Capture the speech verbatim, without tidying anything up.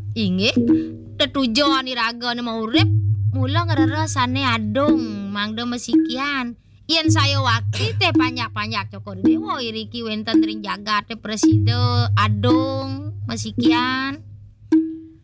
Inggih, tetujon iragana mau urip, mula ngrerasane adung mangda mesikian. Yen saya wakti teh panyak-panyak cokor dewa iriki wenten ring jagate presida adung mesikian.